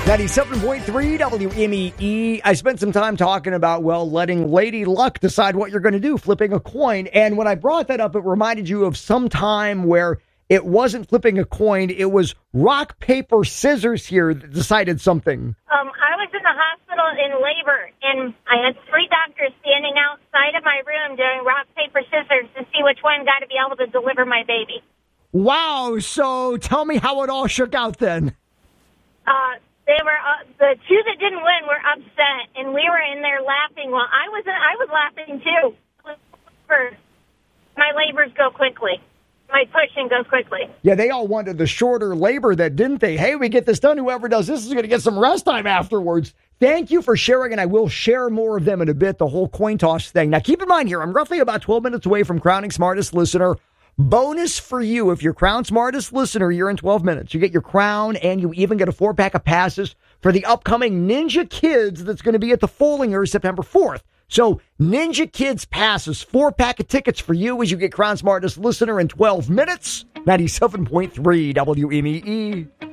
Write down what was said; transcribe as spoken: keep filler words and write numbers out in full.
ninety-seven point three W M E E. I spent some time talking about, well, letting Lady Luck decide what you're going to do, flipping a coin. And when I brought that up, it reminded you of some time where it wasn't flipping a coin. It was rock, paper, scissors here that decided something. Um, I was in the hospital in labor, and I had three doctors standing outside of my room doing rock, paper, scissors to see which one got to be able to deliver my baby. Wow. So tell me how it all shook out then. Uh, they were uh, the two that didn't win were upset, and we were in there laughing. Well, I was I was laughing too. My labors go quickly. My pushing goes quickly. Yeah, they all wanted the shorter labor, that didn't they? Hey, we get this done. Whoever does this is going to get some rest time afterwards. Thank you for sharing, and I will share more of them in a bit, the whole coin toss thing. Now, keep in mind here, I'm roughly about twelve minutes away from crowning smartest listener. Bonus for you, if you're crown smartest listener, you're in twelve minutes. You get your crown, and you even get a four-pack of passes for the upcoming Ninja Kids that's going to be at the Follinger September fourth. So, Ninja Kids passes, four-pack of tickets for you as you get crown smartest listener in twelve minutes. ninety-seven point three W M E E.